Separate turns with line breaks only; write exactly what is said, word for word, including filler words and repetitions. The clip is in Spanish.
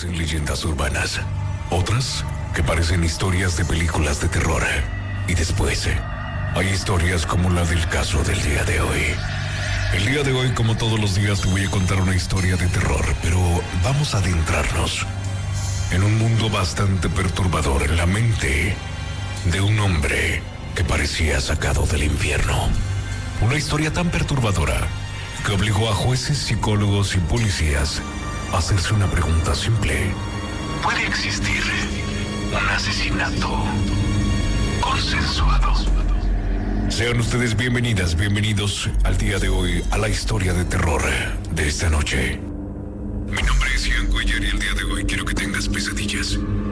parecen leyendas urbanas, otras que parecen historias de películas de terror. Y después, hay historias como la del caso del día de hoy. El día de hoy, como todos los días, te voy a contar una historia de terror, pero vamos a adentrarnos en un mundo bastante perturbador en la mente de un hombre que parecía sacado del infierno. Una historia tan perturbadora que obligó a jueces, psicólogos y policías a hacerse una pregunta simple. ¿Puede existir un asesinato consensuado? Sean ustedes bienvenidas, bienvenidos al día de hoy a la historia de terror de esta noche. Mi nombre es Ian Cuellar y el día de hoy quiero que tengas pesadillas.